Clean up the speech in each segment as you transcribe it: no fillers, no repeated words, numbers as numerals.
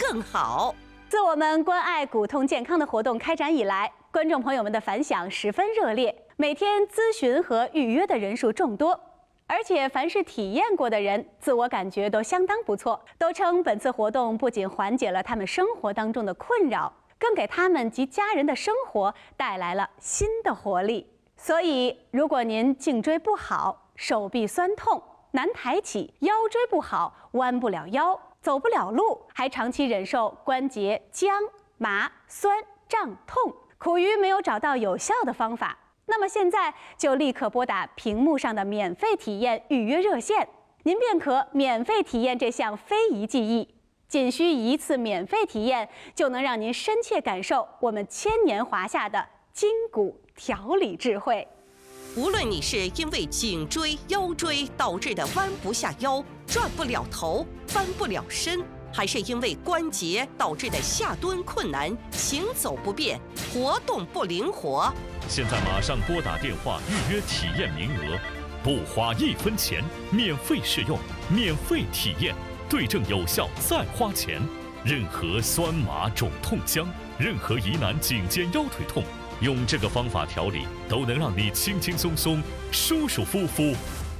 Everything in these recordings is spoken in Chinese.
更好。 自我们关爱骨痛健康的活动开展以来，观众朋友们的反响十分热烈，每天咨询和预约的人数众多。而且凡是体验过的人，自我感觉都相当不错，都称本次活动不仅缓解了他们生活当中的困扰，更给他们及家人的生活带来了新的活力。所以，如果您颈椎不好、手臂酸痛、难抬起、腰椎不好、弯不了腰、走不了路，还长期忍受关节僵、麻、酸、胀、痛，苦于没有找到有效的方法，那么现在就立刻拨打屏幕上的免费体验预约热线，您便可免费体验这项非遗技艺。仅需一次免费体验，就能让您深切感受我们千年华夏的筋骨调理智慧。 无论你是因为颈椎、腰椎导致的弯不下腰、转不了头、翻不了身，还是因为关节导致的下蹲困难、行走不便、活动不灵活， 现在马上拨打电话预约体验名额，不花1分钱，免费试用，免费体验，对症有效再花钱。任何酸麻肿痛僵，任何疑难颈肩腰腿痛，用这个方法调理，都能让你轻轻松松、舒舒服服。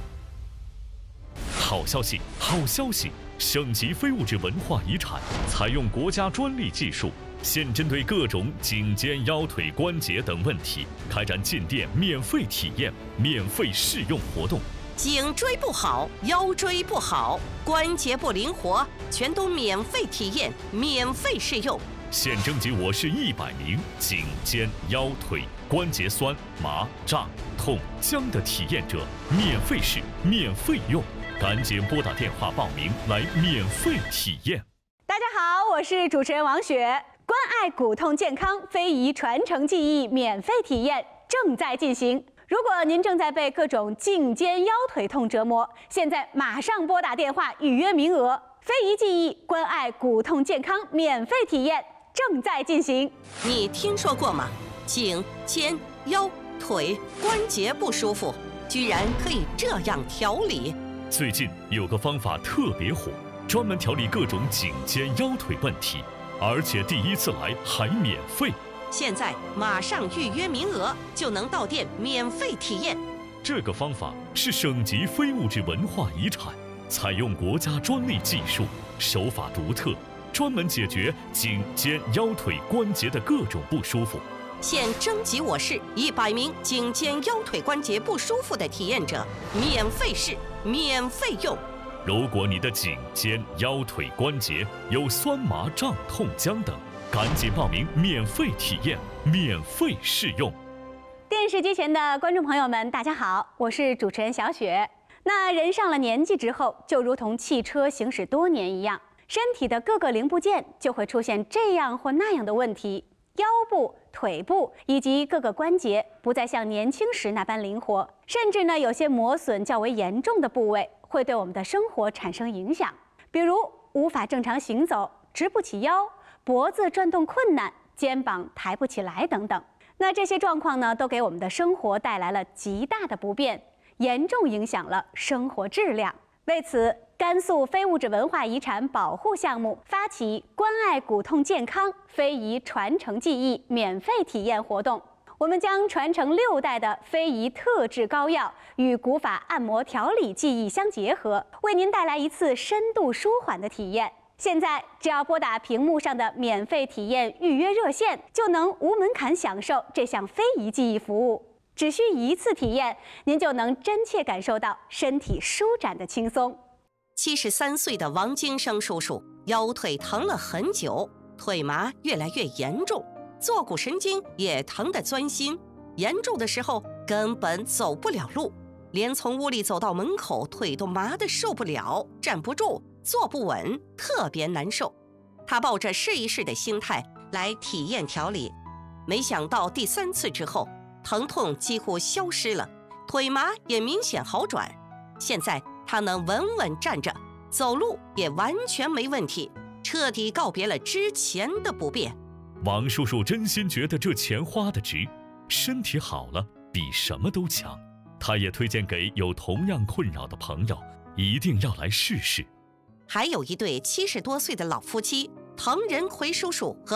好消息，好消息！省级非物质文化遗产，采用国家专利技术，现针对各种颈肩腰腿关节等问题，开展进店免费体验、免费试用活动。 颈椎不好、腰椎不好、关节不灵活，全都免费体验、免费试用。 现征集我市100名颈肩腰腿关节酸麻胀痛僵的体验者，免费试、免费用，赶紧拨打电话报名来免费体验。 大家好，我是主持人王雪。关爱骨痛健康非遗传承技艺免费体验正在进行。如果您正在被各种颈肩腰腿痛折磨，现在马上拨打电话预约名额。非遗技艺关爱骨痛健康免费体验正在进行。 你听说过吗？颈、肩、腰、腿关节不舒服，居然可以这样调理。 最近有个方法特别火，专门调理各种颈肩腰腿问题，而且第一次来还免费。 现在马上预约名额，就能到店免费体验。 这个方法是省级非物质文化遗产，采用国家专利技术，手法独特，专门解决颈肩腰腿关节的各种不舒服。 现征集我市100名颈肩腰腿关节不舒服的体验者，免费试、免费用。 如果你的颈肩腰腿关节有酸麻胀痛僵等，赶紧报名免费体验、免费试用。 电视机前的观众朋友们，大家好，我是主持人小雪。那人上了年纪之后，就如同汽车行驶多年一样，身体的各个零部件就会出现这样或那样的问题，腰部、腿部以及各个关节不再像年轻时那般灵活，甚至呢，有些磨损较为严重的部位会对我们的生活产生影响，比如无法正常行走、直不起腰、脖子转动困难、肩膀抬不起来等等。那这些状况呢，都给我们的生活带来了极大的不便，严重影响了生活质量。为此，甘肃非物质文化遗产保护项目发起关爱骨痛健康非遗传承技艺免费体验活动。我们将传承6代的非遗特制膏药与古法按摩调理技艺相结合，为您带来一次深度舒缓的体验。现在只要拨打屏幕上的免费体验预约热线，就能无门槛享受这项非遗技艺服务。只需一次体验，您就能真切感受到身体舒展的轻松。 73岁的王金生叔叔腰腿疼了很久，腿麻越来越严重，坐骨神经也疼得钻心，严重的时候根本走不了路，连从屋里走到门口腿都麻得受不了，站不住，坐不稳，特别难受。他抱着试一试的心态来体验调理，没想到第3次之后，疼痛几乎消失了，腿麻也明显好转。现在他能稳稳站着，走路也完全没问题，彻底告别了之前的不便。 王叔叔真心觉得这钱花得值，身体好了比什么都强。他也推荐给有同样困扰的朋友，一定要来试试。 还有一对70多岁的老夫妻， 唐仁奎叔叔和